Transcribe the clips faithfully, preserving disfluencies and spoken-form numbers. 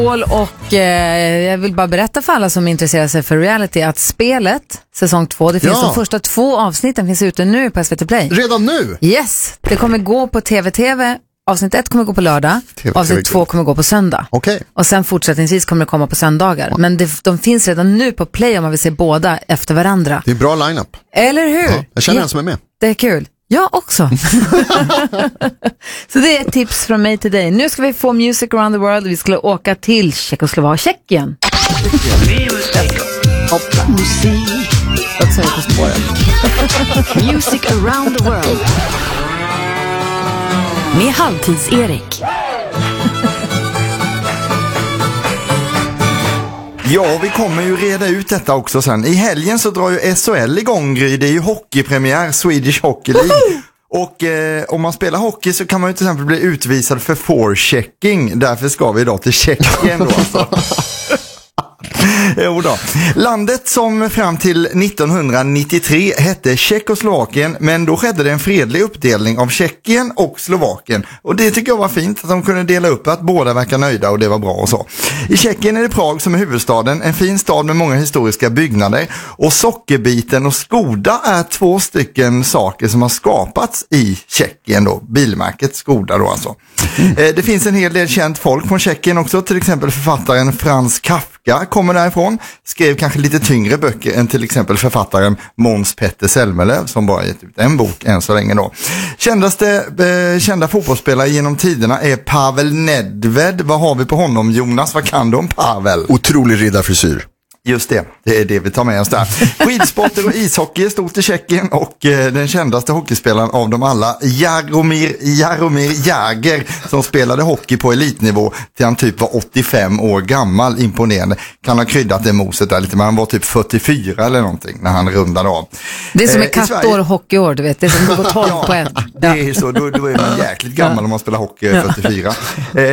Och eh, jag vill bara berätta för alla som intresserar sig för reality att spelet, säsong två, det finns Ja. de första två avsnitten finns ute nu på S V T Play. Redan nu? Yes, det kommer gå på T V T V. Avsnitt ett kommer gå på lördag, T V T V avsnitt två kommer gå på söndag. Okej. Okay. Och sen fortsättningsvis kommer det komma på söndagar. Men det, de finns redan nu på Play om man vill se båda efter varandra. Det är bra line-up. Eller hur? Ja, jag känner ja, en som är med. Det är kul. Jag också. Så det är ett tips från mig till dig. Nu ska vi få Music around the world. Vi skulle åka till Tjeckoslovakien. Hoppla. Musik. Också är på spåret. Music around the world. Med Halvtids-Erik. Ja, vi kommer ju reda ut detta också sen. I helgen så drar ju S H L igång, Gry. Det är ju hockeypremiär, Swedish Hockey League. Och eh, om man spelar hockey så kan man ju till exempel bli utvisad för forechecking. Därför ska vi idag till Tjeckien då alltså. Jo då. Landet som fram till nittonhundranittiotre hette Tjeckoslovakien, men då skedde det en fredlig uppdelning av Tjeckien och Slovakien. Och det tycker jag var fint att de kunde dela upp, att båda verkar nöjda och det var bra och så. I Tjeckien är det Prag som är huvudstaden, en fin stad med många historiska byggnader. Och Sockerbiten och Skoda är två stycken saker som har skapats i Tjeckien då. Bilmärket Skoda då alltså. Mm. Det finns en hel del känt folk från Tjeckien också, till exempel författaren Frans Kafka kommer därifrån. Skrev kanske lite tyngre böcker än till exempel författaren Måns Petter Selmelöv som bara gett ut en bok än så länge då. Kändaste eh, kända fotbollsspelare genom tiderna är Pavel Nedved. Vad har vi på honom, Jonas? Vad kan du om Pavel? Otrolig riddarfrisyr. Just det, det är det vi tar med oss där. Skidsporter och ishockey är stort i Tjeckien och eh, den kändaste hockeyspelaren av dem alla, Jaromir, Jaromir Jagr, som spelade hockey på elitnivå till han typ var åttiofem år gammal, imponerande. Kan ha kryddat det moset där lite, men han var typ fyrtiofyra eller någonting när han rundade av. Det är som Eh, ett kattår och hockeyår, du vet. Det är som det går tolv ja, på en. det är så, då, då är man jäkligt gammal om man spelar hockey fyrtiofyra. Eh,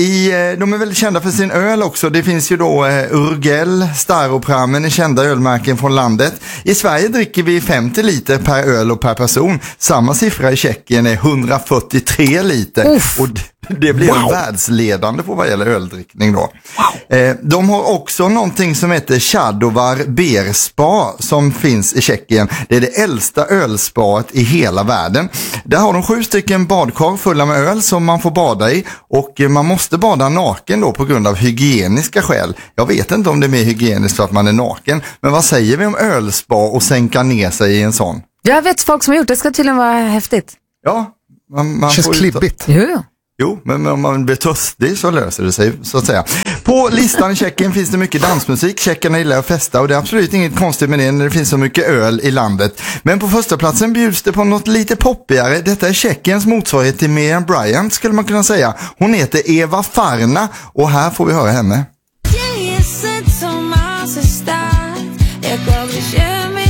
i, de är väldigt kända för sin öl också. Det finns ju då eh, Urgell, Staropramen är kända ölmärken från landet. I Sverige dricker vi femtio liter per öl och per person. Samma siffra i Tjeckien är hundrafyrtiotre liter. Uff. Och det blir wow. världsledande på vad gäller öldrickning då. Wow. Eh, de har också någonting som heter Chadovar Berspa som finns i Tjeckien. Det är det äldsta ölspaet i hela världen. Där har de sju stycken badkar fulla med öl som man får bada i. Och eh, man måste bada naken då på grund av hygieniska skäl. Jag vet inte om det är mer hygieniskt för att man är naken. Men vad säger vi om ölspa och sänka ner sig i en sån? Jag vet folk som har gjort det. Det ska tydligen vara häftigt. Ja. Man, man känns får klibbigt. Jo, jo. Jo, men om man blir törstig så löser det sig, så att säga. På listan i Tjeckien finns det mycket dansmusik. Tjeckerna gillar att festa och det är absolut inget konstigt med det när det finns så mycket öl i landet. Men på första platsen bjuds det på något lite poppigare. Detta är Tjeckiens motsvarighet till Miriam Bryant skulle man kunna säga. Hon heter Eva Farna och här får vi höra henne. Jag är sett som assistent. Jag gav dig